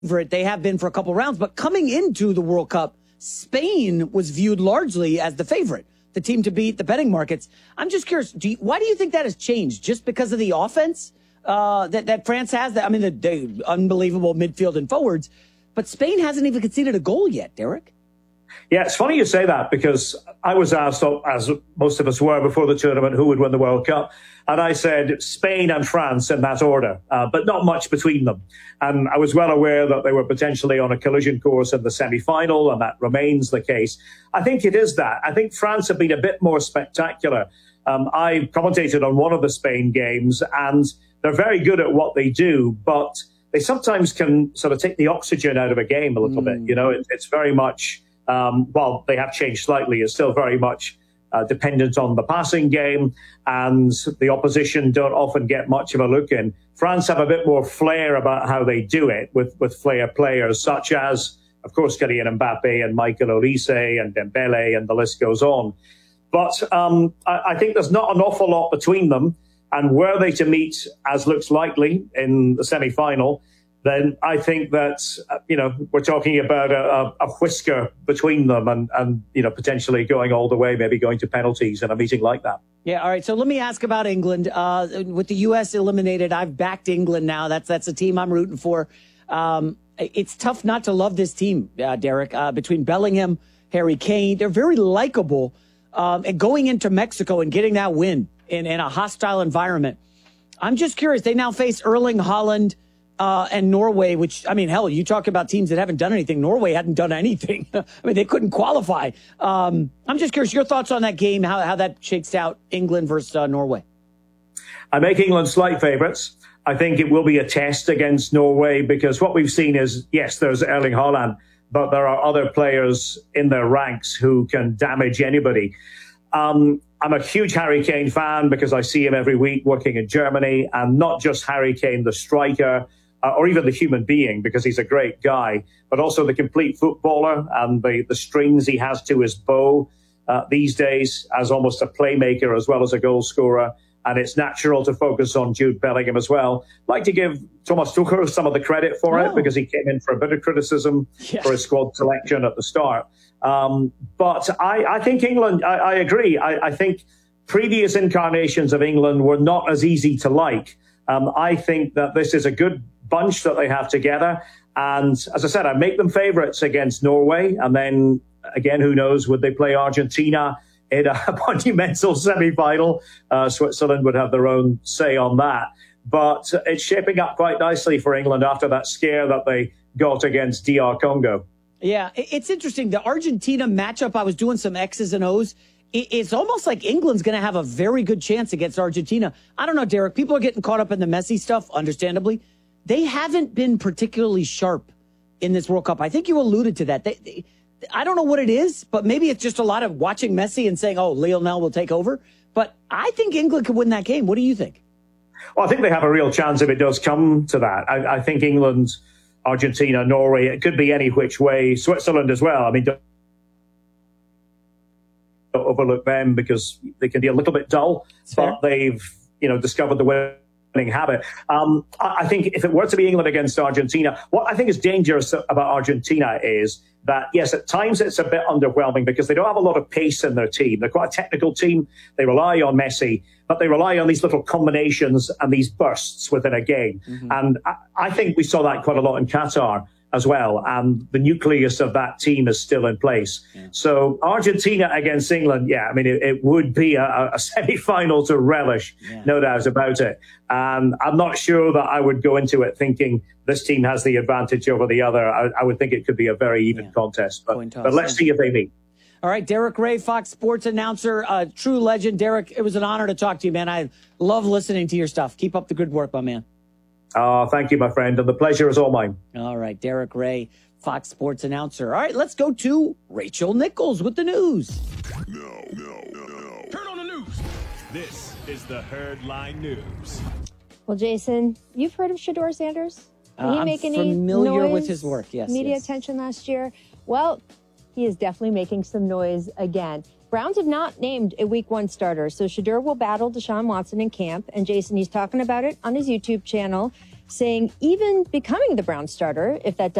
favorite. They have been for a couple rounds, but coming into the World Cup, Spain was viewed largely as the favorite, the team to beat the betting markets. I'm just curious, why do you think that has changed? Just because of the offense that France has? I mean, the unbelievable midfield and forwards, but Spain hasn't even conceded a goal yet, Derek. Yeah, it's funny you say that because I was asked, as most of us were before the tournament, who would win the World Cup. And I said Spain and France in that order, but not much between them. And I was well aware that they were potentially on a collision course in the semi-final, and that remains the case. I think it is that. I think France have been a bit more spectacular. I commentated on one of the Spain games, and they're very good at what they do, but they sometimes can sort of take the oxygen out of a game a little bit. You know, it's very much... while they have changed slightly, it's still very much dependent on the passing game, and the opposition don't often get much of a look in. France have a bit more flair about how they do it with flair players, such as, of course, Kylian Mbappe and Michael Olise and Dembele, and the list goes on. But I think there's not an awful lot between them, and were they to meet, as looks likely, in the semi-final, then I think that, we're talking about a whisker between them and potentially going all the way, maybe going to penalties in a meeting like that. Yeah, all right. So let me ask about England. With the U.S. eliminated, I've backed England now. That's a team I'm rooting for. It's tough not to love this team, Derek, between Bellingham, Harry Kane. They're very likable. And going into Mexico and getting that win in a hostile environment. I'm just curious. They now face Erling Haaland, and Norway, which, I mean, hell, you talk about teams that haven't done anything. Norway hadn't done anything. I mean, they couldn't qualify. I'm just curious, your thoughts on that game, how that shakes out England versus Norway. I make England slight favourites. I think it will be a test against Norway because what we've seen is, yes, there's Erling Haaland, but there are other players in their ranks who can damage anybody. I'm a huge Harry Kane fan because I see him every week working in Germany, and not just Harry Kane, the striker, or even the human being, because he's a great guy, but also the complete footballer and the strings he has to his bow these days as almost a playmaker as well as a goal scorer. And it's natural to focus on Jude Bellingham as well. I'd like to give Thomas Tuchel some of the credit for it because he came in for a bit of criticism for his squad selection at the start. But I think England, I agree. I think previous incarnations of England were not as easy to like. I think that this is a good bunch that they have together. And as I said, I make them favourites against Norway. And then, again, who knows, would they play Argentina in a monumental semi-final? Switzerland would have their own say on that. But it's shaping up quite nicely for England after that scare that they got against DR Congo. Yeah, it's interesting. The Argentina matchup, I was doing some X's and O's. It's almost like England's going to have a very good chance against Argentina. I don't know, Derek. People are getting caught up in the Messi stuff, understandably. They haven't been particularly sharp in this World Cup. I think you alluded to that. I don't know what it is, but maybe it's just a lot of watching Messi and saying, oh, Lionel will take over. But I think England could win that game. What do you think? Well, I think they have a real chance if it does come to that. I think England, Argentina, Norway, it could be any which way. Switzerland as well. I mean, don't overlook them because they can be a little bit dull, but they've, discovered the winning habit. I think if it were to be England against Argentina, what I think is dangerous about Argentina is that, yes, at times it's a bit underwhelming because they don't have a lot of pace in their team. They're quite a technical team. They rely on Messi, but they rely on these little combinations and these bursts within a game. Mm-hmm. And I think we saw that quite a lot in Qatar as well. And the nucleus of that team is still in place. Yeah. So Argentina against England, it would be a semi-final to relish, no doubt about it. And I'm not sure that I would go into it thinking this team has the advantage over the other. I would think it could be a very even contest. But let's see if they meet. All right, Derek Ray, Fox Sports announcer, true legend. Derek, it was an honor to talk to you, man. I love listening to your stuff. Keep up the good work, my man. Thank you, my friend. And the pleasure is all mine. All right. Derek Ray, Fox Sports announcer. All right. Let's go to Rachel Nichols with the news. No. Turn on the news. This is the Herdline News. Well, Jason, you've heard of Shedeur Sanders? Did he make any familiar noise, with his work. Yes. Media attention last year? Well, he is definitely making some noise again. Browns have not named a Week 1 starter, so Shedeur will battle Deshaun Watson in camp. And Jason, he's talking about it on his YouTube channel, saying even becoming the Browns starter, if that